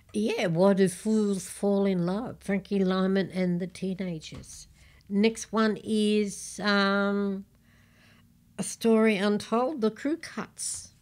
Yeah, Why Do Fools Fall in Love? Frankie Lyman and the Teenagers. Next one is A Story Untold, The Crew Cuts.